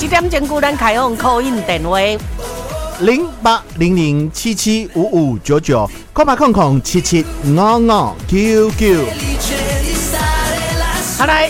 7点钟固咱开放call in电话 0800775599，空白空空775599。 好来，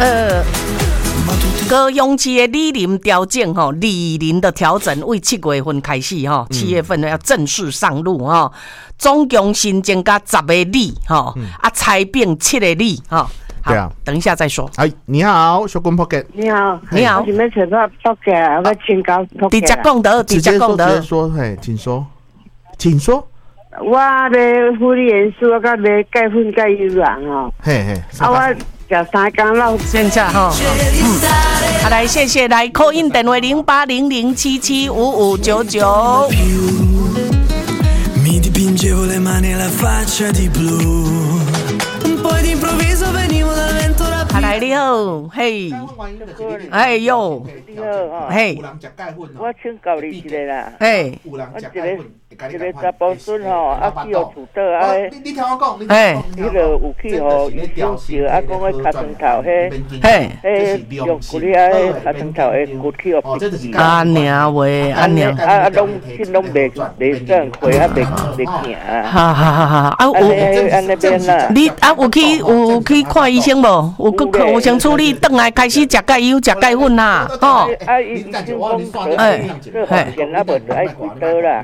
高雄市的里林调整吼，里林的调整为7月份开始吼，7月份要正式上路吼，总共新增加10个里吼，裁并7个里吼。 对啊， 等一下再说。 哎，你好，小滚 pocket。 你好， 你好。 我是要找到 pocket， 我请教 pocket。 直接讲得， 直接说，嘿，请说，请说。 我买护理元素，我甲买钙粉钙油卵哦。 嘿嘿。 啊，我食3工老。 现在哈，好来，谢谢来 call in 电话0800775599。 Mi dipingevo le mani e la faccia di blu. Poi d'improvviso venivo dal vento rapido. 好来，你好，嘿，哎哟， 你好， 嘿， 我请教你一个啦。 嘿， 我一个查甫孙吼，啊去互厝倒啊， 你听我讲， 嘿， 迄个有去互医生照，啊讲迄尻川头迄，肉骨哩啊，迄尻川頭的骨去互鼻子。 阿娘喂，阿娘， 拢袂算開啊，袂行啊。 哈哈哈哈！啊， 安那邊啦。 你啊有去看醫生無？有先處理，轉來開始食鈣油、食鈣粉啦，吼。 啊，醫生講做發現啊，無就愛開刀啦。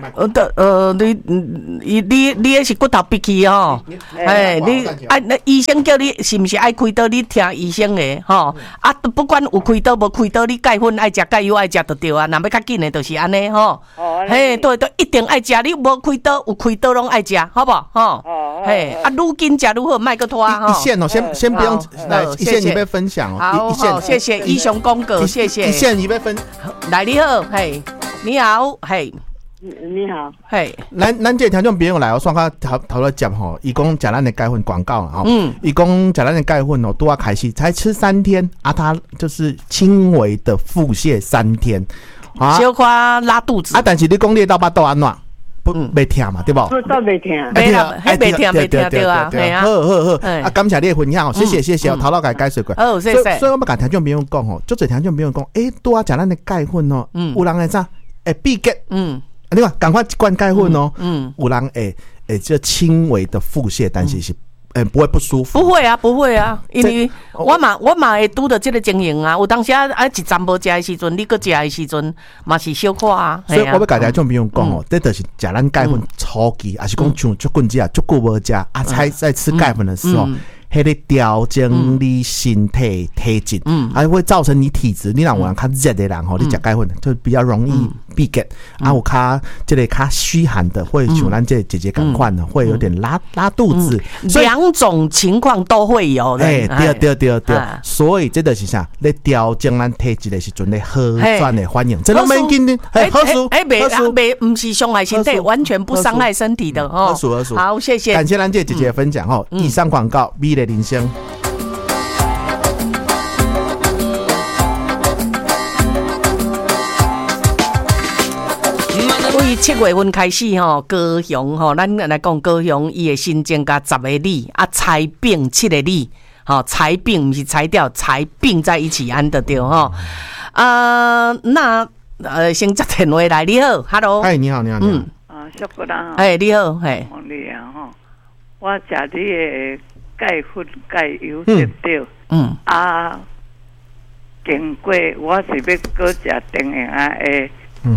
你那是骨頭閉氣吼，哎，你啊，醫生叫你是毋是愛開刀？你聽醫生的吼。啊，不管有開刀無開刀，你鈣粉愛食鈣油愛食就對啊。若要較緊的，就是安尼吼。嘿，對，一定愛食。你無開刀，有開刀攏愛食，好不好？吼。嘿，啊，愈緊食愈好，莫閣拖吼。 一線哦，先不用來，一線你被分享哦。 好，謝謝醫生公告，謝謝。 一線你被分。 來你好，嘿，你好，嘿。 你好， 嘿， 咱这听众朋友来，我算较头来接吼，伊讲食咱的钙粉广告吼，伊讲食咱的钙粉哦，拄啊开始才吃3天啊，他就是轻微的腹泻3天， 啊，小夸拉肚子啊，但是你讲你到巴肚安怎？不，袂痛嘛，对不？ 不都袂痛， 袂痛对啊，系啊， 好，啊，感谢你的分享，谢谢，头脑解解释过， 好，谢谢。 所以我们甲听众朋友讲吼，足侪听众朋友讲，拄啊食咱的钙粉哦，有人会啥？会闭结，你看，赶快一罐钙粉哦。有人这轻微的腹泻，但是是不会不舒服。 不会啊，因为我嘛会拄到这个情形啊。有当时一站无食的时阵，你搁食的时阵嘛是小可啊。 所以我要甲大家朋友讲哦，这就是食咱钙粉初期，还是讲像足棍子啊，足久无食啊，才在吃钙粉的时候。迄个调整你身体体质，还会造成你体质。你让有人较热的人吼，你食钙粉就比较容易闭结。啊，有较这个较虚寒的，会像咱这姐姐共款的，会有点拉肚子。 两种情况都会有的。 对。所以这就是啥？咧调整咱体质的时阵，咧好转的反应，真的蛮紧的。好事， 不是伤害身体，完全不伤害身体的哦。 好事。 好，谢谢。 感谢咱这姐姐的分享哦。以上广告，美丽人生。 为7月份开始吼，高雄吼，咱来讲高雄，伊会新增加10个里，啊，裁并7个里，吼，裁并不是裁掉，裁并在一起安得对吼。那先接电话来，你好 ，Hello， 哎，你好。 小姑娘， 哎，你好，嘿， 王丽啊吼，我食你的钙粉钙油对对，啊，经过我是要搁食电影的